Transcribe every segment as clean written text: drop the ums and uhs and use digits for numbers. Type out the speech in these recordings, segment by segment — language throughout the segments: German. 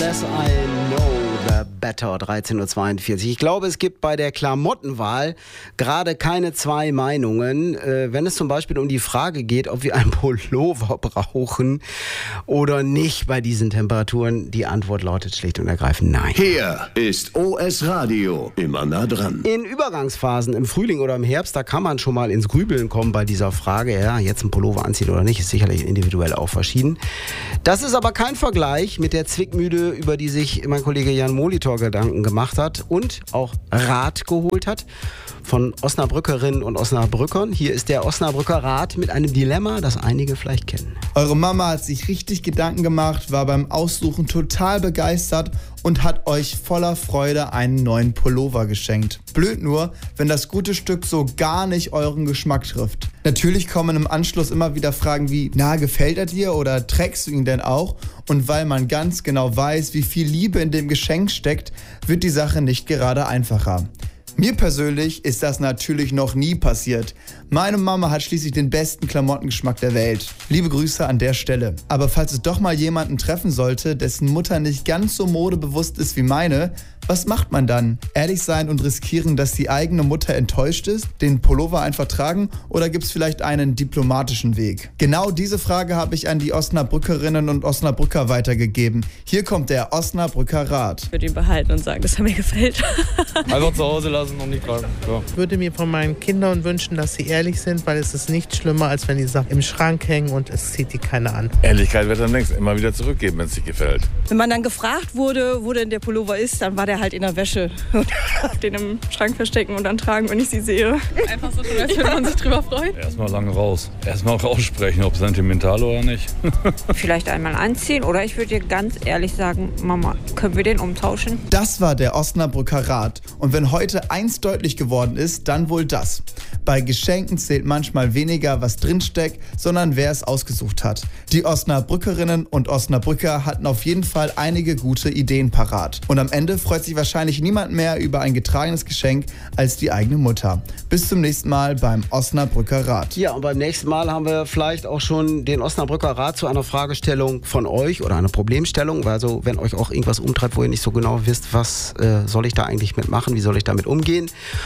Yes, I know the better. 13.42 Uhr. Ich glaube, es gibt bei der Klamottenwahl gerade keine zwei Meinungen. Wenn es zum Beispiel um die Frage geht, ob wir einen Pullover brauchen oder nicht bei diesen Temperaturen, die Antwort lautet schlicht und ergreifend nein. Hier ist OS Radio, immer nah dran. In Übergangsphasen im Frühling oder im Herbst, da kann man schon mal ins Grübeln kommen bei dieser Frage, ja, jetzt einen Pullover anziehen oder nicht, ist sicherlich individuell auch verschieden. Das ist aber kein Vergleich mit der Zwickmühle, über die sich mein Kollege Jan Molitor Gedanken gemacht hat und auch Rat geholt hat von Osnabrückerinnen und Osnabrückern. Hier ist der Osnabrücker Rat mit einem Dilemma, das einige vielleicht kennen. Eure Mama hat sich richtig Gedanken gemacht, war beim Aussuchen total begeistert und hat euch voller Freude einen neuen Pullover geschenkt. Blöd nur, wenn das gute Stück so gar nicht euren Geschmack trifft. Natürlich kommen im Anschluss immer wieder Fragen wie, na, gefällt er dir oder trägst du ihn denn auch? Und weil man ganz genau weiß, wie viel Liebe in dem Geschenk steckt, wird die Sache nicht gerade einfacher. Mir persönlich ist das natürlich noch nie passiert. Meine Mama hat schließlich den besten Klamottengeschmack der Welt. Liebe Grüße an der Stelle. Aber falls es doch mal jemanden treffen sollte, dessen Mutter nicht ganz so modebewusst ist wie meine, was macht man dann? Ehrlich sein und riskieren, dass die eigene Mutter enttäuscht ist? Den Pullover einfach tragen? Oder gibt es vielleicht einen diplomatischen Weg? Genau diese Frage habe ich an die Osnabrückerinnen und Osnabrücker weitergegeben. Hier kommt der Osnabrücker Rat. Ich würde ihn behalten und sagen, dass er mir gefällt. Einfach zu Hause lassen und nicht tragen. Ja. Ich würde mir von meinen Kindern wünschen, dass sie ehrlich sind, weil es ist nicht schlimmer, als wenn die Sachen im Schrank hängen und es zieht die keiner an. Ehrlichkeit wird dann längst immer wieder zurückgeben, wenn es dir gefällt. Wenn man dann gefragt wurde, wo denn der Pullover ist, dann war der halt in der Wäsche. Den im Schrank verstecken und dann tragen, wenn ich sie sehe. Einfach so, als wenn man sich drüber freut. Erstmal lange raus. Erstmal raussprechen, ob sentimental oder nicht. Vielleicht einmal anziehen oder ich würde dir ganz ehrlich sagen, Mama, können wir den umtauschen? Das war der Osnabrücker Rat. Und wenn heute eins deutlich geworden ist, dann wohl das. Bei Geschenken zählt manchmal weniger, was drinsteckt, sondern wer es ausgesucht hat. Die Osnabrückerinnen und Osnabrücker hatten auf jeden Fall einige gute Ideen parat. Und am Ende freut sich wahrscheinlich niemand mehr über ein getragenes Geschenk als die eigene Mutter. Bis zum nächsten Mal beim Osnabrücker Rat. Ja, und beim nächsten Mal haben wir vielleicht auch schon den Osnabrücker Rat zu einer Fragestellung von euch oder einer Problemstellung. Also wenn euch auch irgendwas umtreibt, wo ihr nicht so genau wisst, was soll ich da eigentlich mitmachen, wie soll ich damit umgehen.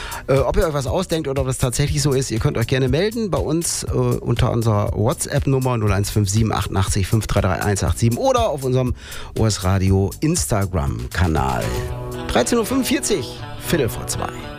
Ob ihr euch was ausdenkt oder ob das tatsächlich so ist, ihr könnt euch gerne melden bei uns unter unserer WhatsApp-Nummer 0157 88 533 187 oder auf unserem OS Radio Instagram-Kanal. 13.45 Uhr, 13:45.